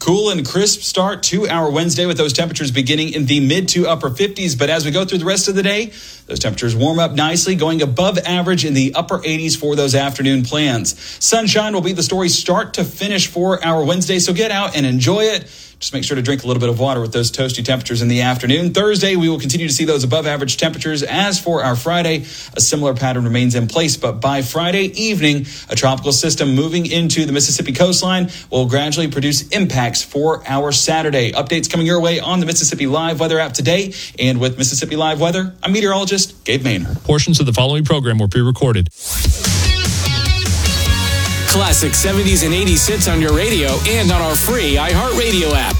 Cool and crisp start to our Wednesday with those temperatures beginning in the mid to upper 50s. But as we go through the rest of the day, those temperatures warm up nicely, going above average in the upper 80s for those afternoon plans. Sunshine will be the story start to finish for our Wednesday, so get out and enjoy it. Just make sure to drink a little bit of water with those toasty temperatures in the afternoon. Thursday, we will continue to see those above average temperatures. As for our Friday, a similar pattern remains in place. But by Friday evening, a tropical system moving into the Mississippi coastline will gradually produce impacts for our Saturday. Updates coming your way on the Mississippi Live Weather app today. And with Mississippi Live Weather, I'm meteorologist Gabe Maynard. Portions of the following program were pre-recorded. Classic 70s and 80s hits on your radio and on our free iHeartRadio app.